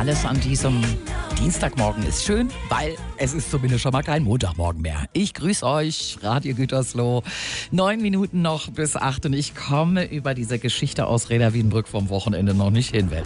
Alles an diesem Dienstagmorgen ist schön, weil es ist zumindest schon mal kein Montagmorgen mehr. Ich grüße euch, Radio Gütersloh. 9 Minuten noch bis 8 und ich komme über diese Geschichte aus Reda Wiedenbrück vom Wochenende noch nicht hinweg.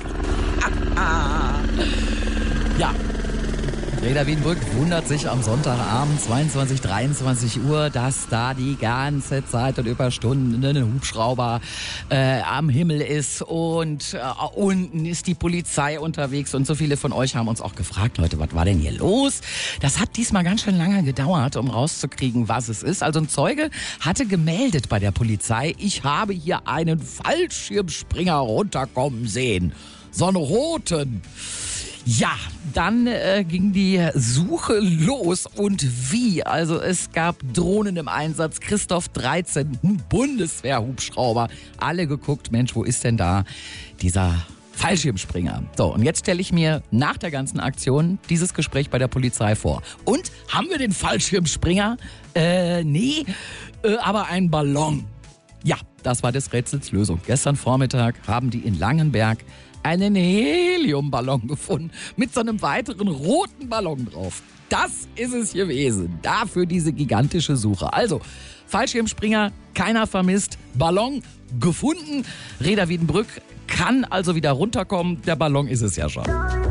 Ja. Reda Wiedenbrück wundert sich am Sonntagabend 22, 23 Uhr, dass da die ganze Zeit und über Stunden ein Hubschrauber am Himmel ist und unten ist die Polizei unterwegs und so viele von euch haben uns auch gefragt, Leute, was war denn hier los? Das hat diesmal ganz schön lange gedauert, um rauszukriegen, was es ist. Also ein Zeuge hatte gemeldet bei der Polizei, ich habe hier einen Fallschirmspringer runterkommen sehen. So einen roten. Ja, dann ging die Suche los und wie? Also es gab Drohnen im Einsatz, Christoph 13, ein Bundeswehrhubschrauber. Alle geguckt, Mensch, wo ist denn da dieser Fallschirmspringer? So, und jetzt stelle ich mir nach der ganzen Aktion dieses Gespräch bei der Polizei vor. Und, haben wir den Fallschirmspringer? Nee, aber einen Ballon. Ja, das war des Rätsels Lösung. Gestern Vormittag haben die in Langenberg einen Heliumballon gefunden mit so einem weiteren roten Ballon drauf. Das ist es gewesen. Dafür diese gigantische Suche. Also, Fallschirmspringer, keiner vermisst. Ballon gefunden. Reda Wiedenbrück kann also wieder runterkommen. Der Ballon ist es ja schon.